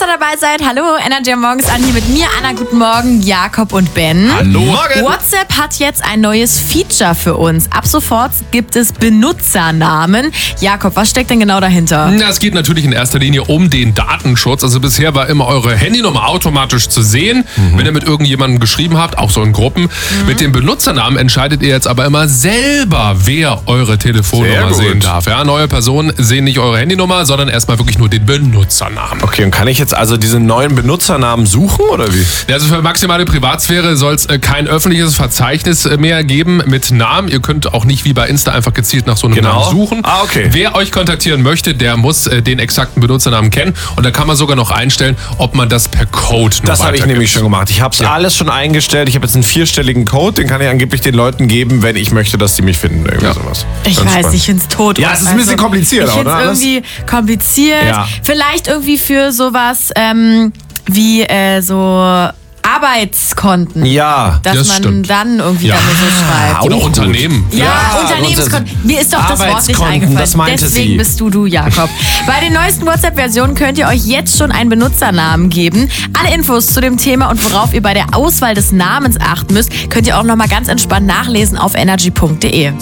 dabei seid. Hallo, Energy Morgens an hier mit mir, Anna. Guten Morgen, Jakob und Ben. Hallo. Morgen. WhatsApp hat jetzt ein neues Feature für uns. Ab sofort gibt es Benutzernamen. Jakob, was steckt denn genau dahinter? Ja, es geht natürlich in erster Linie um den Datenschutz. Also bisher war immer eure Handynummer automatisch zu sehen, wenn ihr mit irgendjemandem geschrieben habt, auch so in Gruppen. Mit dem Benutzernamen entscheidet ihr jetzt aber immer selber, wer eure Telefonnummer sehen darf. Ja, neue Personen sehen nicht eure Handynummer, sondern erstmal wirklich nur den Benutzernamen. Okay, und kann ich jetzt also diesen neuen Benutzernamen suchen oder wie? Ja, also für maximale Privatsphäre soll es kein öffentliches Verzeichnis mehr geben mit Namen. Ihr könnt auch nicht wie bei Insta einfach gezielt nach so einem Namen suchen. Ah, okay. Wer euch kontaktieren möchte, der muss den exakten Benutzernamen kennen. Und da kann man sogar noch einstellen, ob man das per Code noch Das habe ich nämlich schon gemacht. Ich habe es alles schon eingestellt. Ich habe jetzt einen 4-stelligen Code, den kann ich angeblich den Leuten geben, wenn ich möchte, dass sie mich finden. Irgendwie sowas. Ich Ganz weiß, spannend. ich finde es tot. Ja, es ist ein bisschen kompliziert, Ich finde oder? es irgendwie kompliziert. Ja. Vielleicht irgendwie für sowas wie so Arbeitskonten. Ja, Dass das man stimmt. dann irgendwie damit so schreibt. Oder auch gut. Unternehmen. Ja, Unternehmenskonten. Mir ist doch das Wort nicht Arbeitskonten, eingefallen. das meinte Deswegen sie. bist du, Jakob. Bei den neuesten WhatsApp-Versionen könnt ihr euch jetzt schon einen Benutzernamen geben. Alle Infos zu dem Thema und worauf ihr bei der Auswahl des Namens achten müsst, könnt ihr auch nochmal ganz entspannt nachlesen auf energy.de.